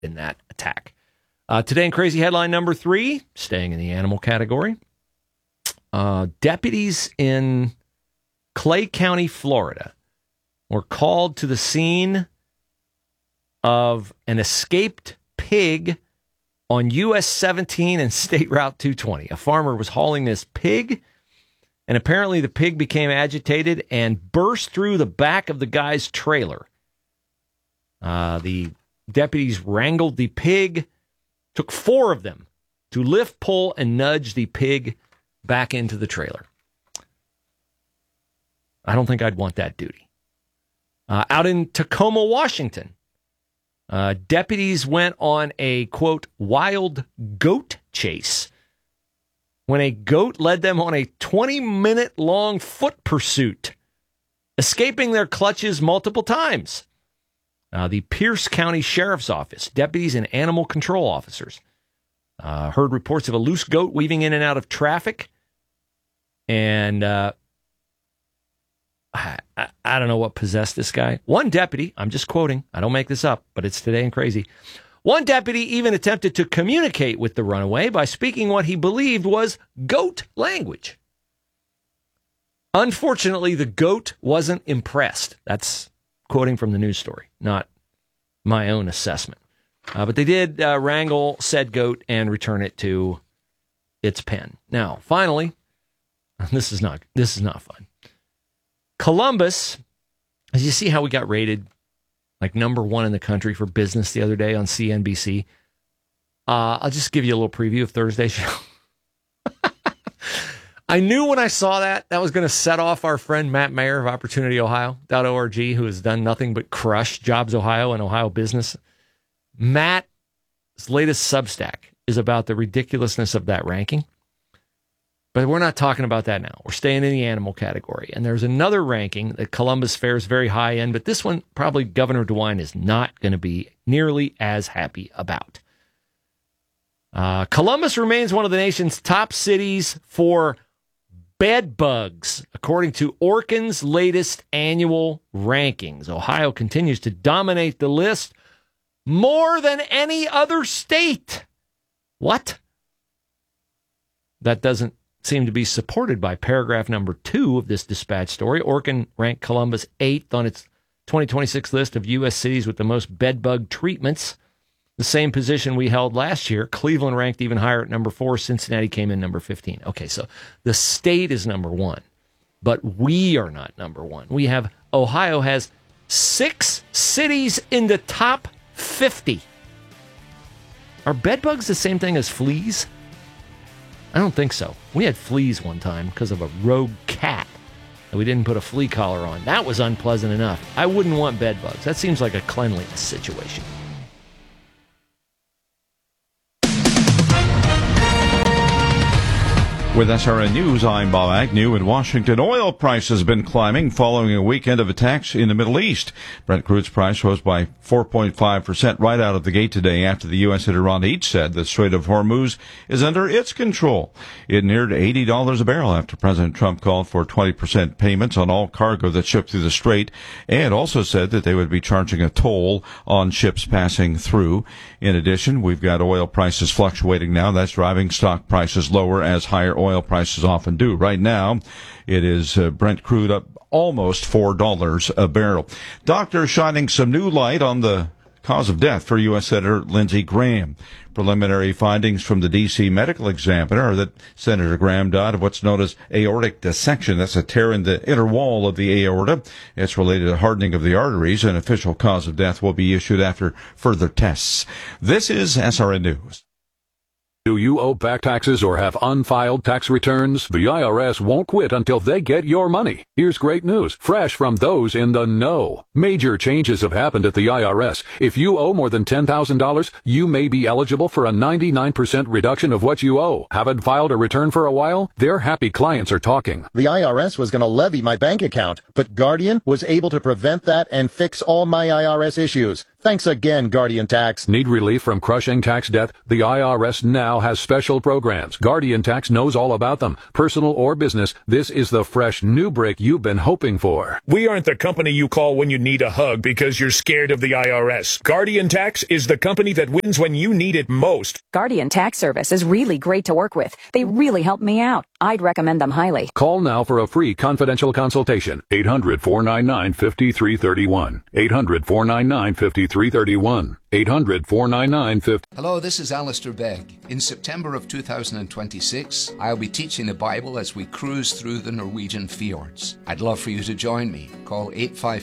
in that attack. Today in crazy headline number 3, staying in the animal category, deputies in Clay County, Florida, were called to the scene of an escaped pig on US 17 and State Route 220. A farmer was hauling this pig, and apparently the pig became agitated and burst through the back of the guy's trailer. The deputies wrangled the pig, took 4 of them to lift, pull, and nudge the pig back into the trailer. I don't think I'd want that duty. Out in Tacoma, Washington, deputies went on a, quote, wild goat chase when a goat led them on a 20-minute-long foot pursuit, escaping their clutches multiple times. The Pierce County Sheriff's Office, deputies and animal control officers, heard reports of a loose goat weaving in and out of traffic. And I don't know what possessed this guy. One deputy, I'm just quoting, I don't make this up, but it's Today and Crazy. One deputy even attempted to communicate with the runaway by speaking what he believed was goat language. Unfortunately, the goat wasn't impressed. That's quoting from the news story, not my own assessment. But they did wrangle said goat and return it to its pen. Now, finally, this is not fun. Columbus, as you see how we got rated like number 1 in the country for business the other day on CNBC. I'll just give you a little preview of Thursday's show. I knew when I saw that was going to set off our friend Matt Mayer of OpportunityOhio.org, who has done nothing but crush Jobs Ohio and Ohio business. Matt's latest Substack is about the ridiculousness of that ranking. But we're not talking about that now. We're staying in the animal category. And there's another ranking that Columbus fares very high in, but this one probably Governor DeWine is not going to be nearly as happy about. Columbus remains one of the nation's top cities for bed bugs, according to Orkin's latest annual rankings. Ohio continues to dominate the list more than any other state. What? That doesn't seem to be supported by paragraph number 2 of this dispatch story. Orkin ranked Columbus 8th on its 2026 list of U.S. cities with the most bedbug treatments, the same position we held last year. Cleveland ranked even higher at number 4. Cincinnati came in number 15. Okay, so the state is number 1, but we are not number 1. Ohio has 6 cities in the top 50. Are bedbugs the same thing as fleas? I don't think so. We had fleas one time because of a rogue cat that we didn't put a flea collar on. That was unpleasant enough. I wouldn't want bed bugs. That seems like a cleanliness situation. With SRN News, I'm Bob Agnew. In Washington, oil prices have been climbing following a weekend of attacks in the Middle East. Brent crude's price rose by 4.5% right out of the gate today after the U.S. and Iran each said the Strait of Hormuz is under its control. It neared $80 a barrel after President Trump called for 20% payments on all cargo that shipped through the strait, and also said that they would be charging a toll on ships passing through. In addition, we've got oil prices fluctuating now. That's driving stock prices lower, as higher oil prices often do. Right now, it is Brent crude up almost $4 a barrel. Doctors shining some new light on the cause of death for U.S. Senator Lindsey Graham. Preliminary findings from the D.C. Medical Examiner are that Senator Graham died of what's known as aortic dissection. That's a tear in the inner wall of the aorta. It's related to hardening of the arteries. An official cause of death will be issued after further tests. This is SRN News. Do you owe back taxes or have unfiled tax returns? The IRS won't quit until they get your money. Here's great news, fresh from those in the know. Major changes have happened at the IRS. If you owe more than $10,000, you may be eligible for a 99% reduction of what you owe. Haven't filed a return for a while? Their happy clients are talking. The IRS was going to levy my bank account, but Guardian was able to prevent that and fix all my IRS issues. Thanks again, Guardian Tax. Need relief from crushing tax debt? The IRS now has special programs. Guardian Tax knows all about them. Personal or business, this is the fresh new break you've been hoping for. We aren't the company you call when you need a hug because you're scared of the IRS. Guardian Tax is the company that wins when you need it most. Guardian Tax Service is really great to work with. They really helped me out. I'd recommend them highly. Call now for a free confidential consultation. 800-499-5331. 800-499-5331. 800-499-50. Hello, this is Alistair Begg. In September of 2026, I'll be teaching the Bible as we cruise through the Norwegian fjords. I'd love for you to join me. Call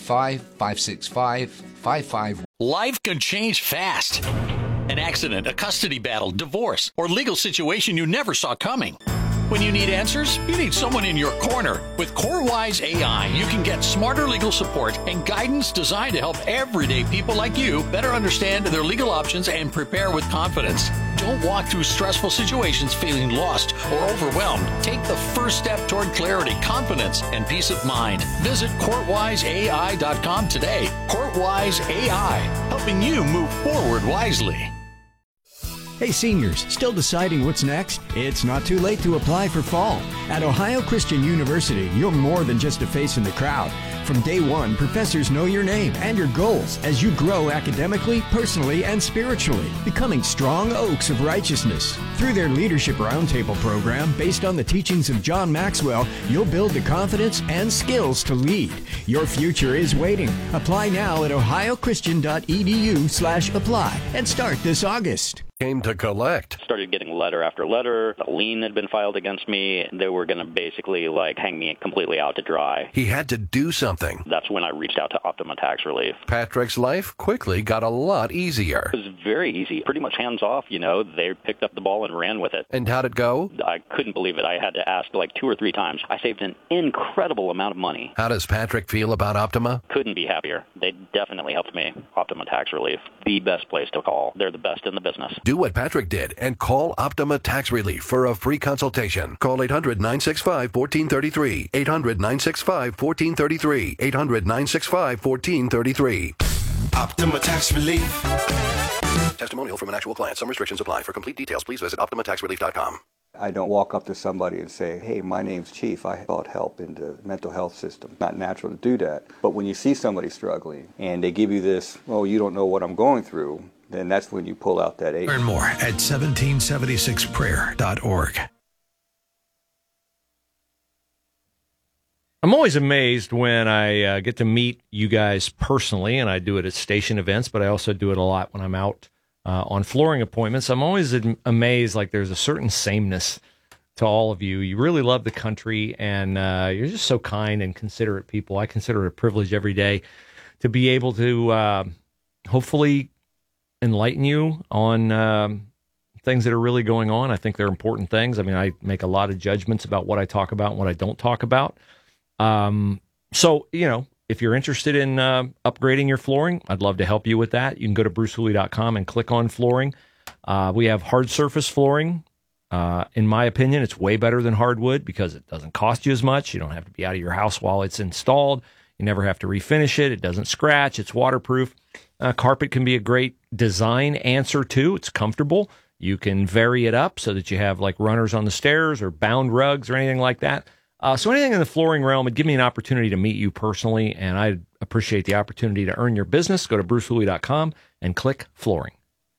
855-565-55. Life can change fast. An accident, a custody battle, divorce, or legal situation you never saw coming. When you need answers, you need someone in your corner. With CoreWise AI, you can get smarter legal support and guidance designed to help everyday people like you better understand their legal options and prepare with confidence. Don't walk through stressful situations feeling lost or overwhelmed. Take the first step toward clarity, confidence, and peace of mind. Visit CourtWiseAI.com today. CourtWise AI, helping you move forward wisely. Hey seniors, still deciding what's next? It's not too late to apply for fall. At Ohio Christian University, you're more than just a face in the crowd. From day one, professors know your name and your goals as you grow academically, personally, and spiritually, becoming strong oaks of righteousness. Through their Leadership Roundtable program, based on the teachings of John Maxwell, you'll build the confidence and skills to lead. Your future is waiting. Apply now at ohiochristian.edu/apply and start this August. Came to collect. Started getting letter after letter. A lien had been filed against me. They were going to basically hang me completely out to dry. He had to do something. That's when I reached out to Optima Tax Relief. Patrick's life quickly got a lot easier. It was very easy, pretty much hands off. They picked up the ball and ran with it. And how'd it go? I couldn't believe it. I had to ask 2 or 3 times. I saved an incredible amount of money. How does Patrick feel about Optima? Couldn't be happier. They definitely helped me. Optima Tax Relief, the best place to call. They're the best in the business. Do what Patrick did and call Optima Tax Relief for a free consultation. Call 800-965-1433. 800-965-1433. 800-965-1433. Optima Tax Relief. Testimonial from an actual client. Some restrictions apply. For complete details, please visit OptimaTaxRelief.com. I don't walk up to somebody and say, hey, my name's Chief. I sought help in the mental health system. Not natural to do that. But when you see somebody struggling and they give you this, oh, you don't know what I'm going through, then that's when you pull out that aid. Learn more at 1776prayer.org. I'm always amazed when I get to meet you guys personally, and I do it at station events, but I also do it a lot when I'm out on flooring appointments. I'm always amazed, there's a certain sameness to all of you. You really love the country, and you're just so kind and considerate people. I consider it a privilege every day to be able to hopefully enlighten you on things that are really going on. I think they're important things. I mean, I make a lot of judgments about what I talk about and what I don't talk about. So, if you're interested in upgrading your flooring, I'd love to help you with that. You can go to brucehooley.com and click on flooring. We have hard surface flooring. In my opinion, it's way better than hardwood because it doesn't cost you as much. You don't have to be out of your house while it's installed. You never have to refinish it. It doesn't scratch. It's waterproof. Carpet can be a great design answer, too. It's comfortable. You can vary it up so that you have runners on the stairs or bound rugs or anything like that. So anything in the flooring realm would give me an opportunity to meet you personally, and I'd appreciate the opportunity to earn your business. Go to brucehooley.com and click flooring.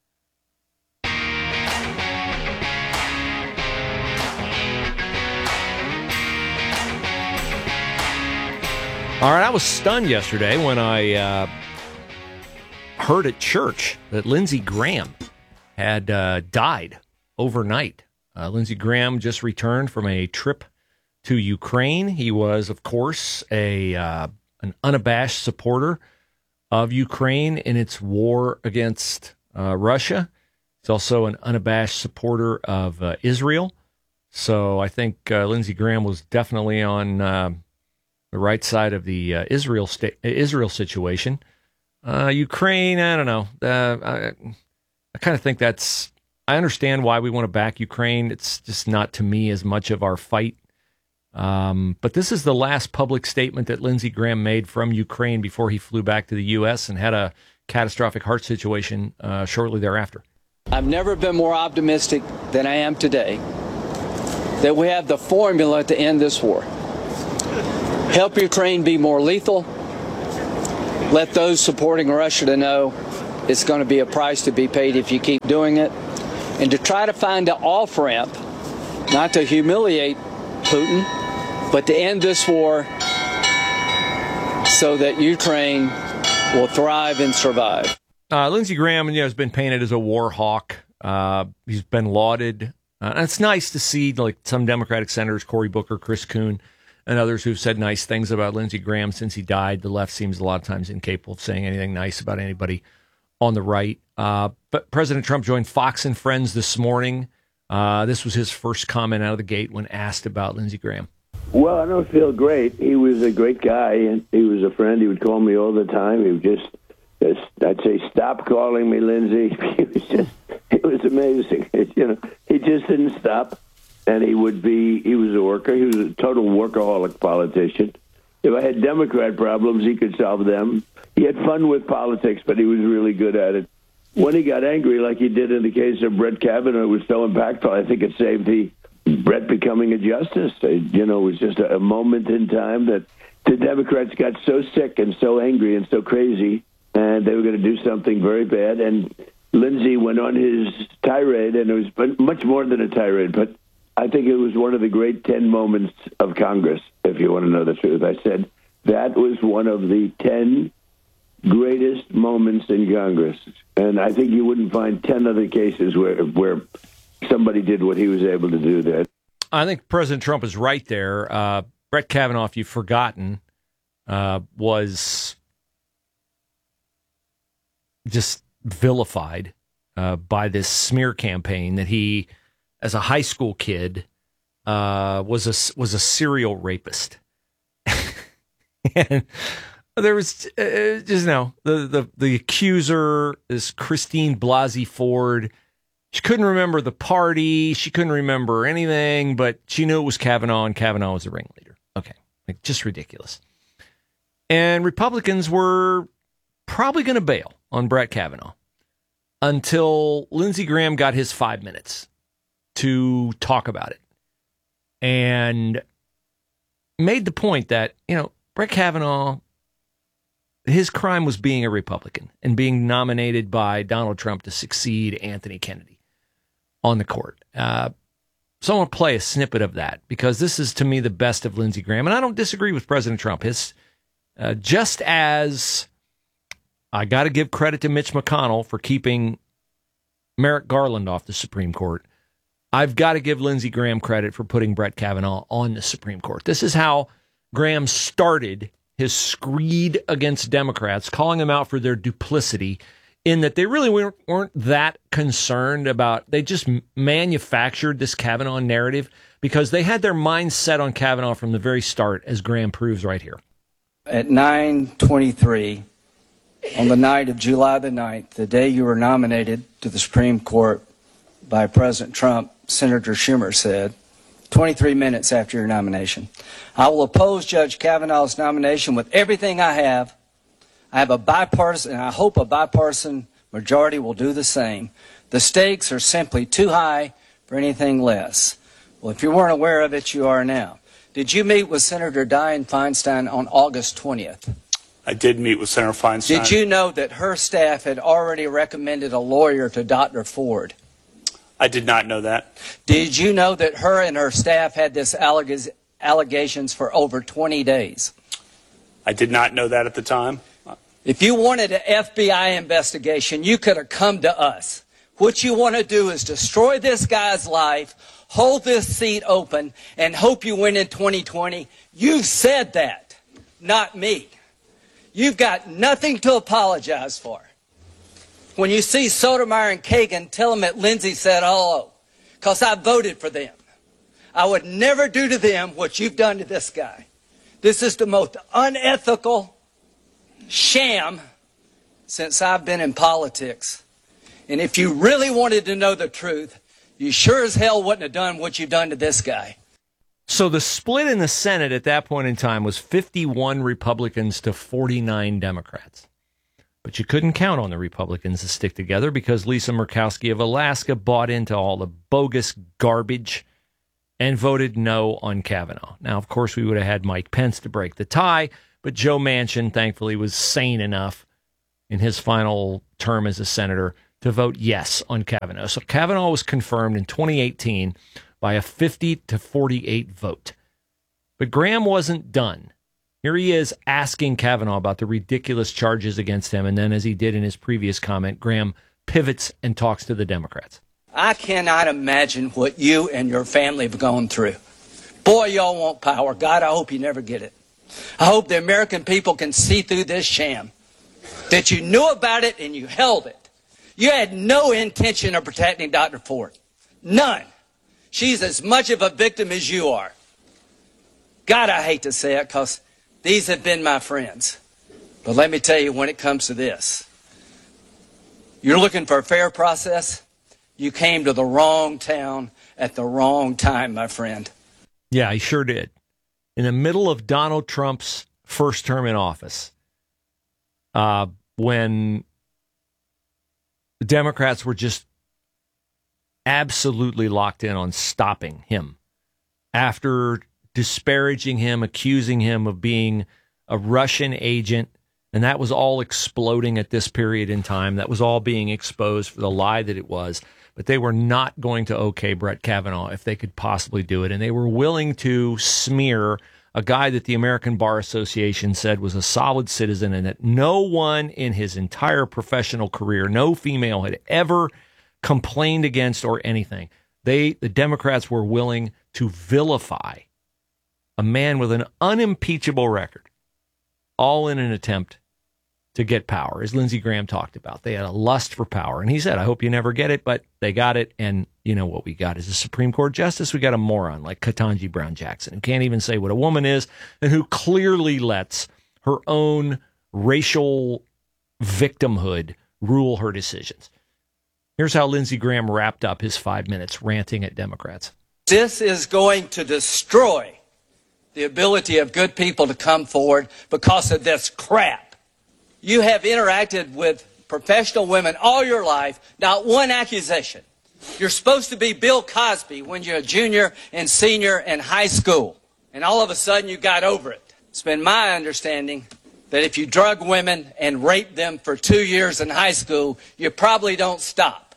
All right, I was stunned yesterday when I heard at church that Lindsey Graham had died overnight. Lindsey Graham just returned from a trip to Ukraine. He was, of course, an unabashed supporter of Ukraine in its war against Russia. He's also an unabashed supporter of Israel. So I think Lindsey Graham was definitely on the right side of the Israel situation. Ukraine, I don't know. I kind of think I understand why we want to back Ukraine. It's just not, to me, as much of our fight. But this is the last public statement that Lindsey Graham made from Ukraine before he flew back to the U.S. and had a catastrophic heart situation shortly thereafter. I've never been more optimistic than I am today that we have the formula to end this war. Help Ukraine be more lethal. Let those supporting Russia to know it's going to be a price to be paid if you keep doing it. And to try to find an off-ramp, not to humiliate Putin, but to end this war so that Ukraine will thrive and survive. Lindsey Graham, has been painted as a war hawk. He's been lauded. And it's nice to see like some Democratic senators, Cory Booker, Chris Coon, and others who've said nice things about Lindsey Graham since he died. The left seems a lot of times incapable of saying anything nice about anybody on the right. But President Trump joined Fox and Friends this morning. This was his first comment out of the gate when asked about Lindsey Graham. Well, I don't feel great. He was a great guy, and he was a friend. He would call me all the time. He would just I'd say, stop calling me Lindsey. It was amazing. He just didn't stop. And he was a worker. He was a total workaholic politician. If I had Democrat problems, he could solve them. He had fun with politics, but he was really good at it. When he got angry, like he did in the case of Brett Kavanaugh, it was so impactful. I think it saved Brett becoming a justice. It was just a moment in time that the Democrats got so sick and so angry and so crazy, and they were going to do something very bad. And Lindsey went on his tirade, and it was much more than a tirade, but I think it was one of the great 10 moments of Congress, if you want to know the truth. I said that was one of the 10 greatest moments in Congress. And I think you wouldn't find 10 other cases where somebody did what he was able to do there. I think President Trump is right there. Brett Kavanaugh, if you've forgotten, was just vilified by this smear campaign that he, as a high school kid, was a serial rapist. And there was the accuser is Christine Blasey Ford. She couldn't remember the party. She couldn't remember anything, but she knew it was Kavanaugh, and Kavanaugh was the ringleader. Okay, just ridiculous. And Republicans were probably going to bail on Brett Kavanaugh until Lindsey Graham got his 5 minutes to talk about it and made the point that, Brett Kavanaugh, his crime was being a Republican and being nominated by Donald Trump to succeed Anthony Kennedy on the court. So I want to play a snippet of that because this is, to me, the best of Lindsey Graham. And I don't disagree with President Trump. Just as I got to give credit to Mitch McConnell for keeping Merrick Garland off the Supreme Court, I've got to give Lindsey Graham credit for putting Brett Kavanaugh on the Supreme Court. This is how Graham started his screed against Democrats, calling them out for their duplicity, in that they really weren't that concerned about, they just manufactured this Kavanaugh narrative because they had their minds set on Kavanaugh from the very start, as Graham proves right here. At 9:23, on the night of July the 9th, the day you were nominated to the Supreme Court by President Trump, Senator Schumer said, 23 minutes after your nomination, I will oppose Judge Kavanaugh's nomination with everything I have. I have a bipartisan, and I hope a bipartisan majority will do the same. The stakes are simply too high for anything less. Well, if you weren't aware of it, you are now. Did you meet with Senator Dianne Feinstein on August 20th? I did meet with Senator Feinstein. Did you know that her staff had already recommended a lawyer to Dr. Ford? I did not know that. Did you know that her and her staff had this allegations for over 20 days? I did not know that at the time. If you wanted an FBI investigation, you could have come to us. What you want to do is destroy this guy's life, hold this seat open, and hope you win in 2020. You said that, not me. You've got nothing to apologize for. When you see Sotomayor and Kagan, tell them that Lindsey said hello, because I voted for them. I would never do to them what you've done to this guy. This is the most unethical sham since I've been in politics. And if you really wanted to know the truth, you sure as hell wouldn't have done what you've done to this guy. So the split in the Senate at that point in time was 51 Republicans to 49 Democrats. But you couldn't count on the Republicans to stick together because Lisa Murkowski of Alaska bought into all the bogus garbage and voted no on Kavanaugh. Now, of course, we would have had Mike Pence to break the tie, but Joe Manchin, thankfully, was sane enough in his final term as a senator to vote yes on Kavanaugh. So Kavanaugh was confirmed in 2018 by a 50-48 vote. But Graham wasn't done. Here he is asking Kavanaugh about the ridiculous charges against him, and then, as he did in his previous comment, Graham pivots and talks to the Democrats. I cannot imagine what you and your family have gone through. Boy, y'all want power. God, I hope you never get it. I hope the American people can see through this sham, that you knew about it and you held it. You had no intention of protecting Dr. Ford. None. She's as much of a victim as you are. God, I hate to say it because these have been my friends. But let me tell you, when it comes to this, you're looking for a fair process. You came to the wrong town at the wrong time, my friend. Yeah, he sure did. In the middle of Donald Trump's first term in office, when the Democrats were just absolutely locked in on stopping him, after disparaging him, accusing him of being a Russian agent, and that was all exploding at this period in time. That was all being exposed for the lie that it was. But they were not going to okay Brett Kavanaugh if they could possibly do it. And they were willing to smear a guy that the American Bar Association said was a solid citizen and that no one in his entire professional career, no female had ever complained against or anything. The Democrats were willing to vilify a man with an unimpeachable record, all in an attempt to get power, as Lindsey Graham talked about. They had a lust for power. And he said, I hope you never get it, but they got it. And you know what we got is a Supreme Court justice. We got a moron like Ketanji Brown Jackson, who can't even say what a woman is and who clearly lets her own racial victimhood rule her decisions. Here's how Lindsey Graham wrapped up his 5 minutes ranting at Democrats. This is going to destroy the ability of good people to come forward because of this crap. You have interacted with professional women all your life, not one accusation. You're supposed to be Bill Cosby when you're a junior and senior in high school, and all of a sudden you got over it. It's been my understanding that if you drug women and rape them for 2 years in high school, you probably don't stop.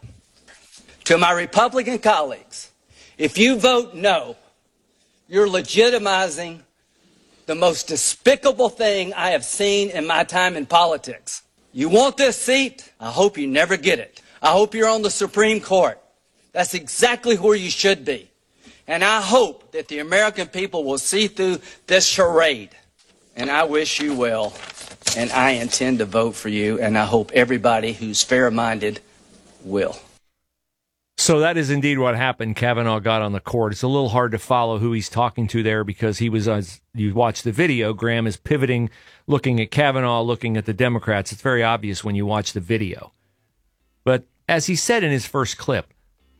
To my Republican colleagues, if you vote no, you're legitimizing the most despicable thing I have seen in my time in politics. You want this seat? I hope you never get it. I hope you're on the Supreme Court. That's exactly where you should be. And I hope that the American people will see through this charade. And I wish you well. And I intend to vote for you. And I hope everybody who's fair-minded will. So that is indeed what happened. Kavanaugh got on the court. It's a little hard to follow who he's talking to there because he was, as you watch the video, Graham is pivoting, looking at Kavanaugh, looking at the Democrats. It's very obvious when you watch the video. But as he said in his first clip,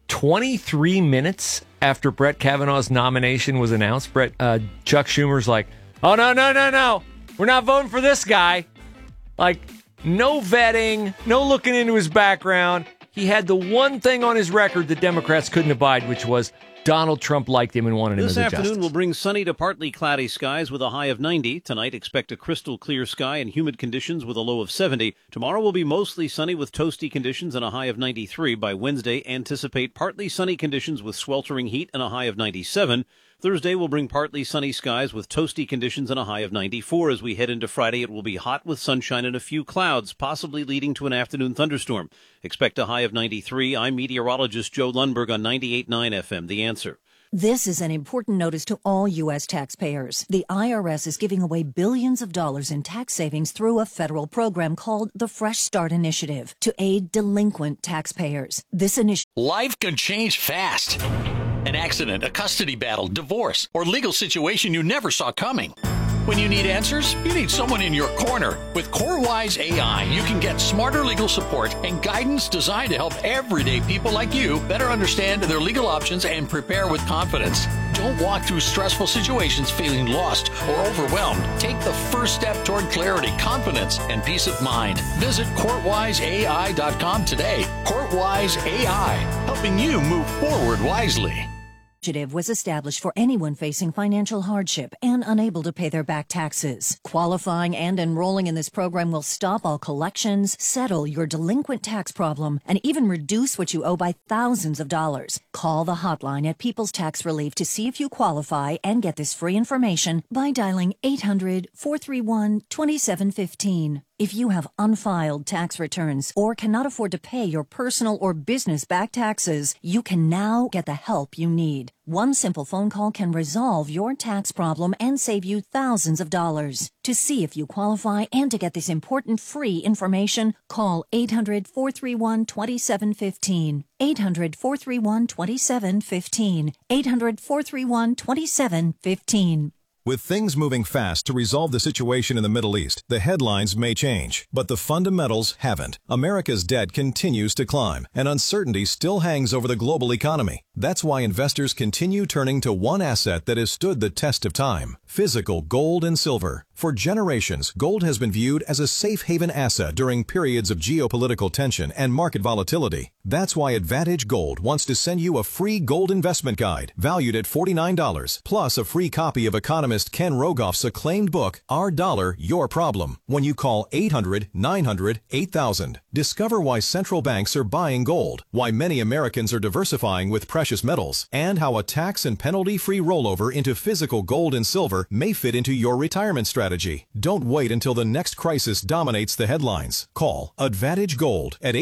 23 minutes after Brett Kavanaugh's nomination was announced, Chuck Schumer's like, oh, no. We're not voting for this guy. Like, no vetting, no looking into his background. He had the one thing on his record that Democrats couldn't abide, which was Donald Trump liked him and wanted him as a justice. This afternoon will bring sunny to partly cloudy skies with a high of 90. Tonight, expect a crystal clear sky and humid conditions with a low of 70. Tomorrow will be mostly sunny with toasty conditions and a high of 93. By Wednesday, anticipate partly sunny conditions with sweltering heat and a high of 97. Thursday will bring partly sunny skies with toasty conditions and a high of 94. As we head into Friday, it will be hot with sunshine and a few clouds, possibly leading to an afternoon thunderstorm. Expect a high of 93. I'm meteorologist Joe Lundberg on 98.9 FM. The Answer. This is an important notice to all U.S. taxpayers. The IRS is giving away billions of dollars in tax savings through a federal program called the Fresh Start Initiative to aid delinquent taxpayers. This initiative... Life can change fast. An accident, a custody battle, divorce, or legal situation you never saw coming. When you need answers, you need someone in your corner. With CoreWise AI, you can get smarter legal support and guidance designed to help everyday people like you better understand their legal options and prepare with confidence. Don't walk through stressful situations feeling lost or overwhelmed. Take the first step toward clarity, confidence, and peace of mind. Visit CourtWiseAI.com today. CourtWise AI, helping you move forward wisely. Initiative was established for anyone facing financial hardship and unable to pay their back taxes. Qualifying and enrolling in this program will stop all collections, settle your delinquent tax problem, and even reduce what you owe by thousands of dollars. Call the hotline at People's Tax Relief to see if you qualify and get this free information by dialing 800-431-2715. If you have unfiled tax returns or cannot afford to pay your personal or business back taxes, you can now get the help you need. One simple phone call can resolve your tax problem and save you thousands of dollars. To see if you qualify and to get this important free information, call 800-431-2715. 800-431-2715. 800-431-2715. With things moving fast to resolve the situation in the Middle East, the headlines may change, but the fundamentals haven't. America's debt continues to climb, and uncertainty still hangs over the global economy. That's why investors continue turning to one asset that has stood the test of time: physical gold and silver. For generations, gold has been viewed as a safe haven asset during periods of geopolitical tension and market volatility. That's why Advantage Gold wants to send you a free gold investment guide valued at $49, plus a free copy of economist Ken Rogoff's acclaimed book, Our Dollar, Your Problem, when you call 800-900-8000. Discover why central banks are buying gold, why many Americans are diversifying with precious metals, and how a tax and penalty-free rollover into physical gold and silver may fit into your retirement strategy. Don't wait until the next crisis dominates the headlines. Call Advantage Gold at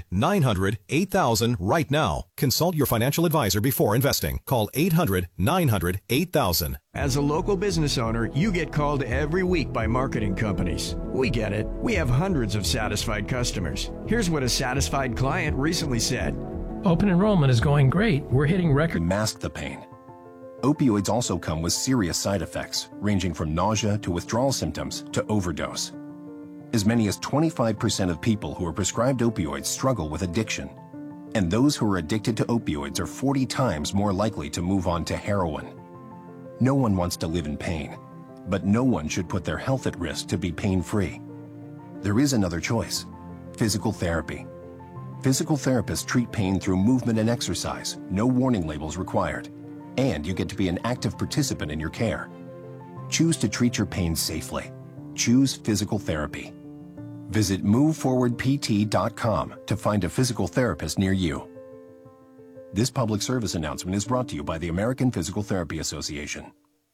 800-900-8000 right now. Consult your financial advisor before investing. Call 800-900-8000. As a local business owner, you get called every week by marketing companies. We get it. We have hundreds of satisfied customers. Here's what a satisfied client recently said. Open enrollment is going great. We're hitting record. Mask the pain. Opioids also come with serious side effects, ranging from nausea to withdrawal symptoms to overdose. As many as 25% of people who are prescribed opioids struggle with addiction. And those who are addicted to opioids are 40 times more likely to move on to heroin. No one wants to live in pain, but no one should put their health at risk to be pain-free. There is another choice: physical therapy. Physical therapists treat pain through movement and exercise, no warning labels required. And you get to be an active participant in your care. Choose to treat your pain safely. Choose physical therapy. Visit moveforwardpt.com to find a physical therapist near you. This public service announcement is brought to you by the American Physical Therapy Association.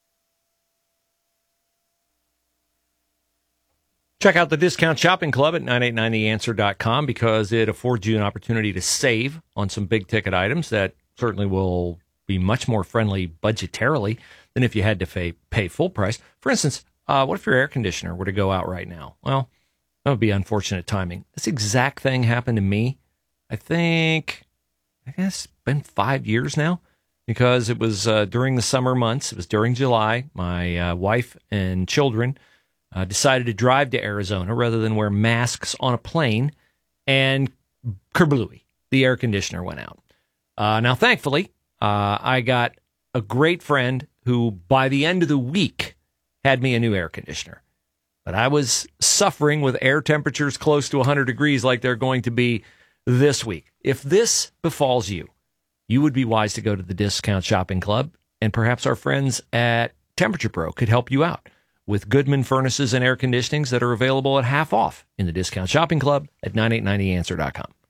Check out the Discount Shopping Club at 989theanswer.com because it affords you an opportunity to save on some big ticket items that certainly will be much more friendly budgetarily than if you had to pay full price. For instance, what if your air conditioner were to go out right now? Well, that would be unfortunate timing. This exact thing happened to me. I guess it's been 5 years now, because it was during the summer months. It was during July. My wife and children decided to drive to Arizona rather than wear masks on a plane, and kerblooey, the air conditioner went out. Now, thankfully, I got a great friend who, by the end of the week, had me a new air conditioner. But I was suffering with air temperatures close to 100 degrees like they're going to be this week. If this befalls you, you would be wise to go to the Discount Shopping Club, and perhaps our friends at Temperature Pro could help you out with Goodman furnaces and air conditionings that are available at half off in the Discount Shopping Club at 989theanswer.com.